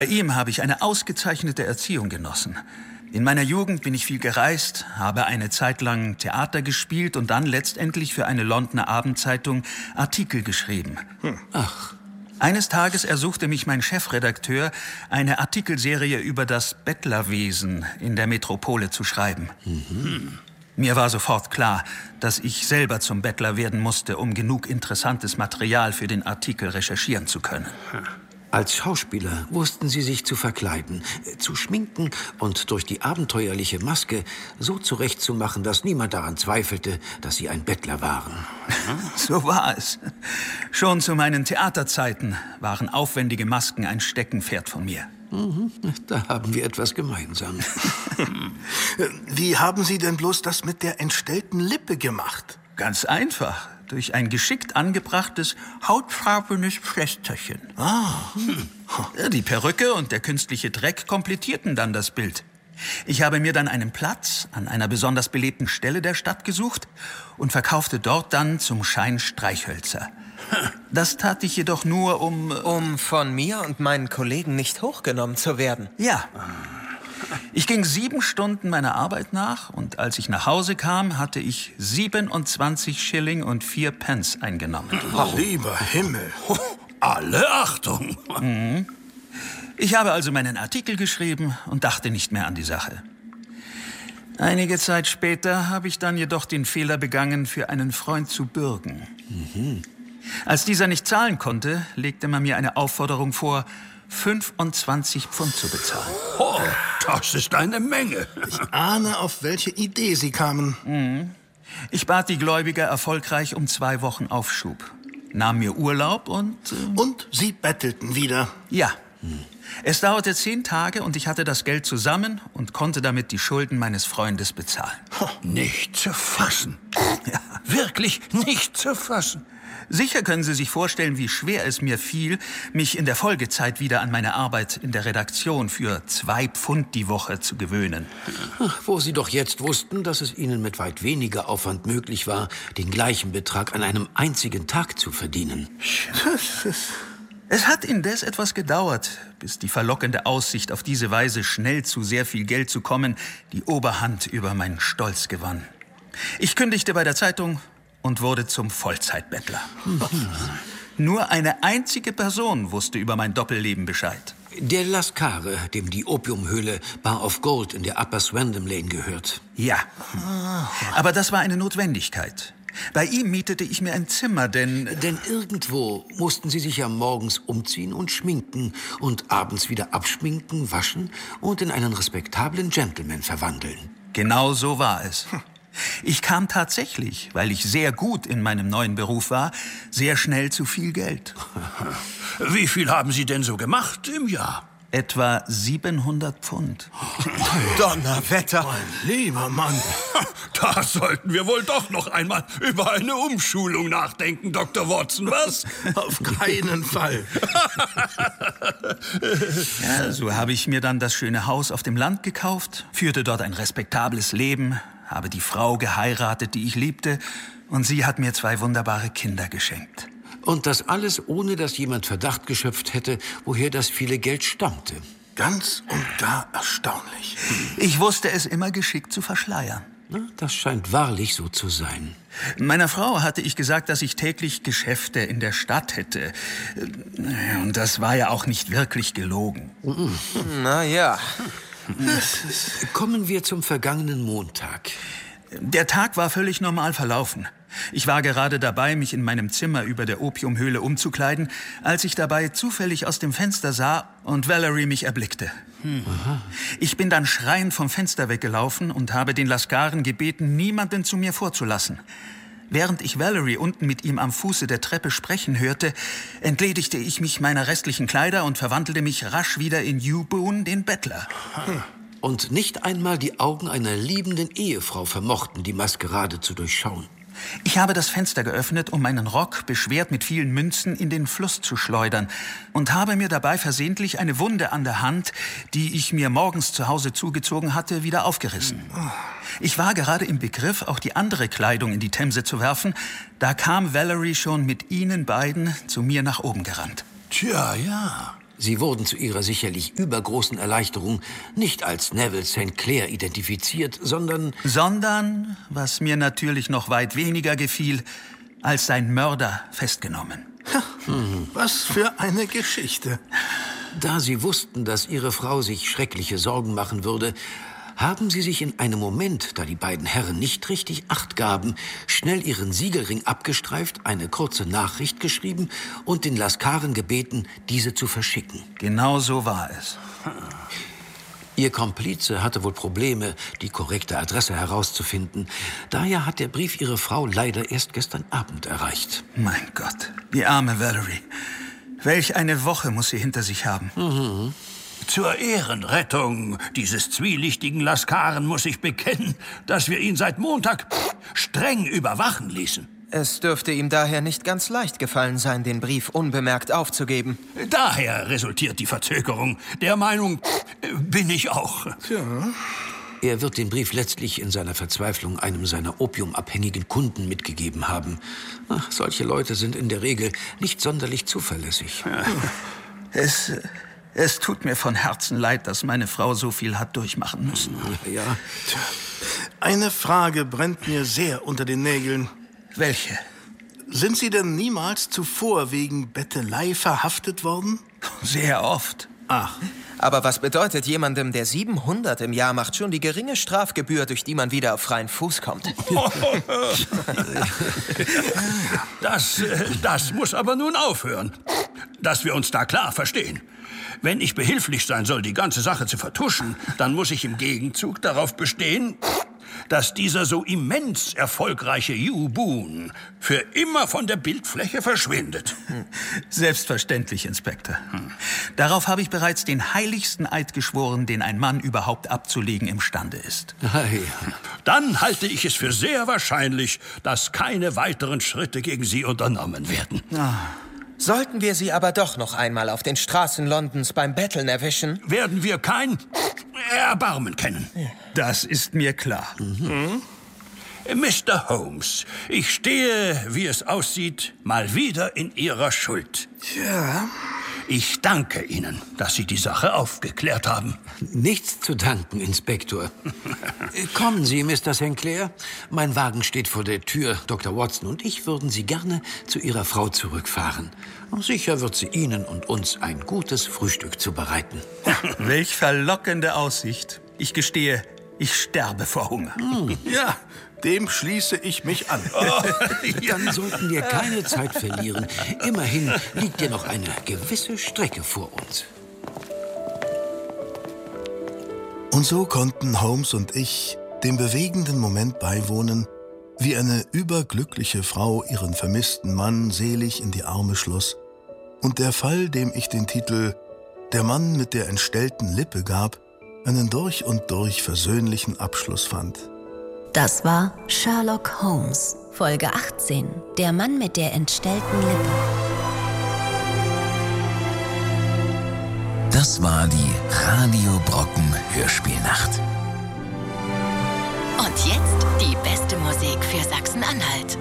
Bei ihm habe ich eine ausgezeichnete Erziehung genossen. In meiner Jugend bin ich viel gereist, habe eine Zeit lang Theater gespielt und dann letztendlich für eine Londoner Abendzeitung Artikel geschrieben. Ach. Eines Tages ersuchte mich mein Chefredakteur, eine Artikelserie über das Bettlerwesen in der Metropole zu schreiben. Mir war sofort klar, dass ich selber zum Bettler werden musste, um genug interessantes Material für den Artikel recherchieren zu können. Als Schauspieler wussten Sie sich zu verkleiden, zu schminken und durch die abenteuerliche Maske so zurechtzumachen, dass niemand daran zweifelte, dass Sie ein Bettler waren. So war es. Schon zu meinen Theaterzeiten waren aufwendige Masken ein Steckenpferd von mir. Da haben wir etwas gemeinsam. Wie haben Sie denn bloß das mit der entstellten Lippe gemacht? Ganz einfach. Durch ein geschickt angebrachtes, hautfarbenes Pflästerchen. Die Perücke und der künstliche Dreck komplettierten dann das Bild. Ich habe mir dann einen Platz an einer besonders belebten Stelle der Stadt gesucht und verkaufte dort dann zum Schein Streichhölzer. Das tat ich jedoch nur, Um von mir und meinen Kollegen nicht hochgenommen zu werden. Ja. Ich ging 7 Stunden meiner Arbeit nach und als ich nach Hause kam, hatte ich 27 Schilling und 4 Pence eingenommen. Lieber Himmel. Alle Achtung! Ich habe also meinen Artikel geschrieben und dachte nicht mehr an die Sache. Einige Zeit später habe ich dann jedoch den Fehler begangen, für einen Freund zu bürgen. Als dieser nicht zahlen konnte, legte man mir eine Aufforderung vor, 25 Pfund zu bezahlen. Oh, das ist eine Menge. Ich ahne, auf welche Idee Sie kamen. Ich bat die Gläubiger erfolgreich um 2 Wochen Aufschub, nahm mir Urlaub und... Und Sie bettelten wieder. Ja. Es dauerte 10 Tage und ich hatte das Geld zusammen und konnte damit die Schulden meines Freundes bezahlen. Nicht zu fassen. Ja. Wirklich nicht zu fassen. Sicher können Sie sich vorstellen, wie schwer es mir fiel, mich in der Folgezeit wieder an meine Arbeit in der Redaktion für 2 Pfund die Woche zu gewöhnen. Wo Sie doch jetzt wussten, dass es Ihnen mit weit weniger Aufwand möglich war, den gleichen Betrag an einem einzigen Tag zu verdienen. Es hat indes etwas gedauert, bis die verlockende Aussicht, auf diese Weise schnell zu sehr viel Geld zu kommen, die Oberhand über meinen Stolz gewann. Ich kündigte bei der Zeitung und wurde zum Vollzeitbettler. Nur eine einzige Person wusste über mein Doppelleben Bescheid. Der Lascare, dem die Opiumhöhle Bar of Gold in der Upper Swandam Lane gehört. Ja, aber das war eine Notwendigkeit. Bei ihm mietete ich mir ein Zimmer, denn irgendwo mussten Sie sich ja morgens umziehen und schminken und abends wieder abschminken, waschen und in einen respektablen Gentleman verwandeln. Genau so war es. Ich kam tatsächlich, weil ich sehr gut in meinem neuen Beruf war, sehr schnell zu viel Geld. Wie viel haben Sie denn so gemacht im Jahr? Etwa 700 Pfund. Donnerwetter! Mein lieber Mann. Da sollten wir wohl doch noch einmal über eine Umschulung nachdenken, Dr. Watson, was? Auf keinen Fall. Ja, so habe ich mir dann das schöne Haus auf dem Land gekauft, führte dort ein respektables Leben, habe die Frau geheiratet, die ich liebte, und sie hat mir 2 wunderbare Kinder geschenkt. Und das alles, ohne dass jemand Verdacht geschöpft hätte, woher das viele Geld stammte. Ganz und gar erstaunlich. Ich wusste es immer geschickt zu verschleiern. Na, das scheint wahrlich so zu sein. Meiner Frau hatte ich gesagt, dass ich täglich Geschäfte in der Stadt hätte. Und das war ja auch nicht wirklich gelogen. Na ja. Kommen wir zum vergangenen Montag. Der Tag war völlig normal verlaufen. Ich war gerade dabei, mich in meinem Zimmer über der Opiumhöhle umzukleiden, als ich dabei zufällig aus dem Fenster sah und Valerie mich erblickte. Ich bin dann schreiend vom Fenster weggelaufen und habe den Lascaren gebeten, niemanden zu mir vorzulassen. Während ich Valerie unten mit ihm am Fuße der Treppe sprechen hörte, entledigte ich mich meiner restlichen Kleider und verwandelte mich rasch wieder in Hugh Boone, den Bettler. Und nicht einmal die Augen einer liebenden Ehefrau vermochten, die Maskerade zu durchschauen. Ich habe das Fenster geöffnet, um meinen Rock, beschwert mit vielen Münzen, in den Fluss zu schleudern und habe mir dabei versehentlich eine Wunde an der Hand, die ich mir morgens zu Hause zugezogen hatte, wieder aufgerissen. Ich war gerade im Begriff, auch die andere Kleidung in die Themse zu werfen, da kam Valerie schon mit ihnen beiden zu mir nach oben gerannt. Tja, ja. Sie wurden zu ihrer sicherlich übergroßen Erleichterung nicht als Neville St. Clair identifiziert, sondern, was mir natürlich noch weit weniger gefiel, als sein Mörder festgenommen. Was für eine Geschichte. Da sie wussten, dass ihre Frau sich schreckliche Sorgen machen würde, haben sie sich in einem Moment, da die beiden Herren nicht richtig Acht gaben, schnell ihren Siegelring abgestreift, eine kurze Nachricht geschrieben und den Laskaren gebeten, diese zu verschicken. Genau so war es. Ihr Komplize hatte wohl Probleme, die korrekte Adresse herauszufinden. Daher hat der Brief ihre Frau leider erst gestern Abend erreicht. Mein Gott, die arme Valerie. Welch eine Woche muss sie hinter sich haben. Zur Ehrenrettung dieses zwielichtigen Laskaren muss ich bekennen, dass wir ihn seit Montag streng überwachen ließen. Es dürfte ihm daher nicht ganz leicht gefallen sein, den Brief unbemerkt aufzugeben. Daher resultiert die Verzögerung. Der Meinung bin ich auch. Er wird den Brief letztlich in seiner Verzweiflung einem seiner opiumabhängigen Kunden mitgegeben haben. Solche Leute sind in der Regel nicht sonderlich zuverlässig. Es tut mir von Herzen leid, dass meine Frau so viel hat durchmachen müssen. Ja. Eine Frage brennt mir sehr unter den Nägeln. Welche? Sind Sie denn niemals zuvor wegen Bettelei verhaftet worden? Sehr oft. Ach, Aber was bedeutet jemandem, der 700 im Jahr macht, schon die geringe Strafgebühr, durch die man wieder auf freien Fuß kommt? Das muss aber nun aufhören, dass wir uns da klar verstehen. Wenn ich behilflich sein soll, die ganze Sache zu vertuschen, dann muss ich im Gegenzug darauf bestehen, dass dieser so immens erfolgreiche Hugh Boone für immer von der Bildfläche verschwindet. Selbstverständlich, Inspektor. Darauf habe ich bereits den heiligsten Eid geschworen, den ein Mann überhaupt abzulegen imstande ist. Dann halte ich es für sehr wahrscheinlich, dass keine weiteren Schritte gegen Sie unternommen werden. Sollten wir sie aber doch noch einmal auf den Straßen Londons beim Betteln erwischen? Werden wir kein Erbarmen kennen. Das ist mir klar. Mr. Holmes, ich stehe, wie es aussieht, mal wieder in Ihrer Schuld. ja. Ich danke Ihnen, dass Sie die Sache aufgeklärt haben. Nichts zu danken, Inspektor. Kommen Sie, Mr. St. Clair. Mein Wagen steht vor der Tür. Dr. Watson und ich würden Sie gerne zu Ihrer Frau zurückfahren. Sicher wird sie Ihnen und uns ein gutes Frühstück zubereiten. Welch verlockende Aussicht. Ich gestehe, ich sterbe vor Hunger. Ja, dem schließe ich mich an. Dann sollten wir keine Zeit verlieren. Immerhin liegt ja noch eine gewisse Strecke vor uns. Und so konnten Holmes und ich dem bewegenden Moment beiwohnen, wie eine überglückliche Frau ihren vermissten Mann selig in die Arme schloss und der Fall, dem ich den Titel »Der Mann mit der entstellten Lippe« gab, einen durch und durch versöhnlichen Abschluss fand. Das war Sherlock Holmes, Folge 18, Der Mann mit der entstellten Lippe. Das war die Radio Brocken Hörspielnacht. Und jetzt die beste Musik für Sachsen-Anhalt.